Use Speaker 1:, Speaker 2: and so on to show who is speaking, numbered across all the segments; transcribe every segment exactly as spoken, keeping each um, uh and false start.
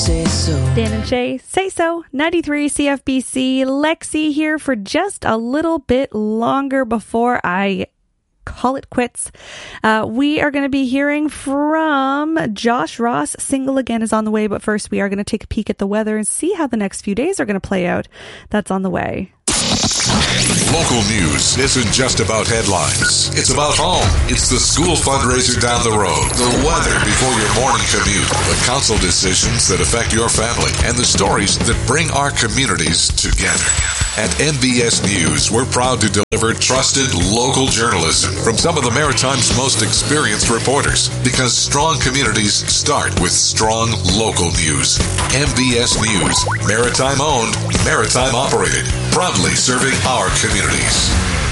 Speaker 1: Say so.
Speaker 2: Dan and Shay, say so. ninety-three C F B C. Lexi here for just a little bit longer before I call it quits. Uh, we are going to be hearing from Josh Ross. Single Again is on the way, but first we are going to take a peek at the weather and see how the next few days are going to play out. That's on the way.
Speaker 3: Local news isn't just about headlines. It's about home. It's the school fundraiser down the road, the weather before your morning commute, the council decisions that affect your family, and the stories that bring our communities together. At M B S News, we're proud to deliver trusted local journalism from some of the Maritime's most experienced reporters, because strong communities start with strong local news. M B S News, Maritime owned, Maritime operated, proudly serving our communities.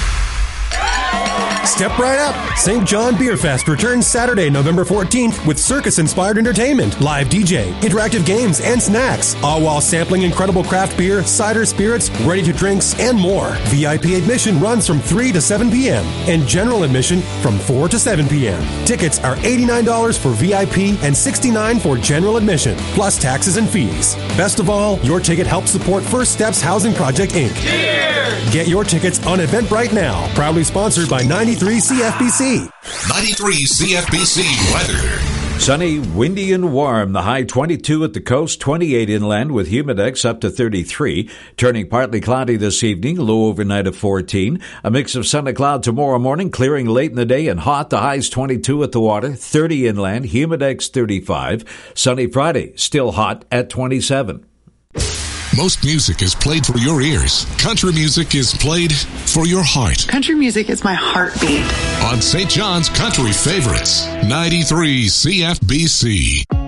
Speaker 4: Step right up. Saint John Beer Fest returns Saturday, November fourteenth with circus-inspired entertainment, live D J, interactive games, and snacks, all while sampling incredible craft beer, cider spirits, ready-to-drinks, and more. V I P admission runs from three to seven p.m. and general admission from four to seven p.m. Tickets are eighty-nine dollars for V I P and sixty-nine dollars for general admission, plus taxes and fees. Best of all, your ticket helps support First Steps Housing Project, Incorporated. Cheers! Get your tickets on Eventbrite now. Proudly sponsored by ninety-three C F B C.
Speaker 3: ninety-three C F B C weather.
Speaker 5: Sunny, windy, and warm. The high twenty-two at the coast, twenty-eight inland with humidex up to thirty-three. Turning partly cloudy this evening, low overnight of fourteen. A mix of sun and cloud tomorrow morning, clearing late in the day and hot. The highs twenty-two at the water, thirty inland, humidex thirty-five. Sunny Friday, still hot at twenty-seven.
Speaker 3: Most music is played for your ears. Country music is played for your heart.
Speaker 6: Country music is my heartbeat.
Speaker 3: On Saint John's Country Favorites, ninety-three C F B C.